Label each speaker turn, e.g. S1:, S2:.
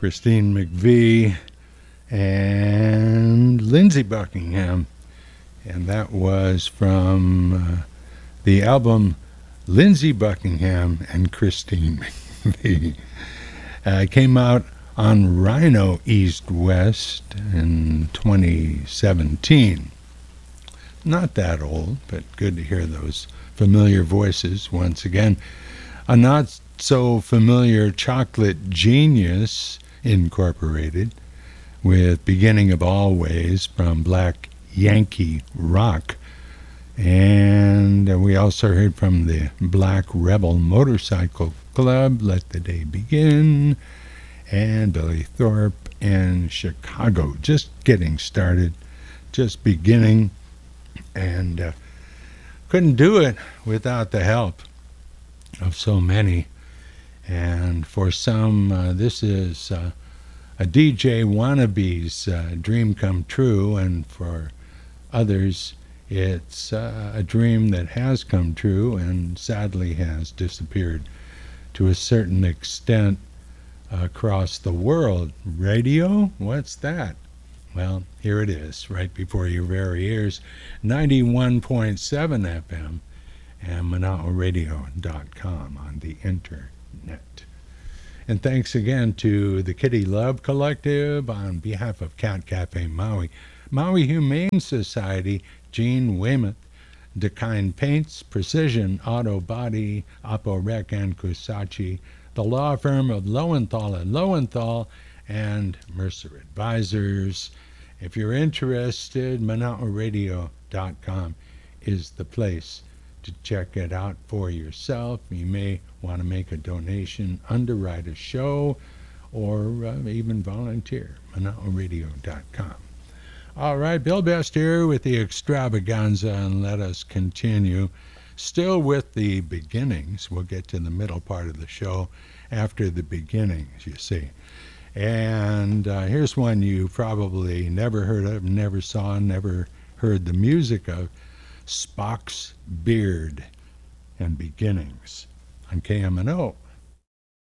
S1: Christine McVie, and Lindsey Buckingham. And that was from the album Lindsey Buckingham and Christine McVie. Came out on Rhino East West in 2017. Not that old, but good to hear those familiar voices once again. A not so familiar Chocolate Genius Incorporated with Beginning of Always from Black Yankee Rock. And we also heard from the Black Rebel Motorcycle Club, Let the Day Begin, and Billy Thorpe in Chicago. Just getting started, just beginning, and couldn't do it without the help of so many. And for some, this is a DJ wannabe's dream come true, and for others, it's a dream that has come true and sadly has disappeared to a certain extent across the world. Radio? What's that? Well, here it is, right before your very ears. 91.7 FM and ManaoRadio.com on the internet. And thanks again to the Kitty Love Collective on behalf of Cat Cafe Maui, Maui Humane Society, Gene Weymouth, Dakine Paints, Precision Auto Body, Apo-Rec and Kusachi, the law firm of Lowenthal and Lowenthal, and Mercer Advisors. If you're interested, ManaoRadio.com is the place to check it out for yourself. You may want to make a donation, underwrite a show, or even volunteer. ManaoRadio.com. All right, Bill Best here with the extravaganza, and let us continue. Still with the beginnings. We'll get to the middle part of the show after the beginnings, you see. And here's one you probably never heard of, never saw, never heard the music of. Spock's Beard and Beginnings on KMNO.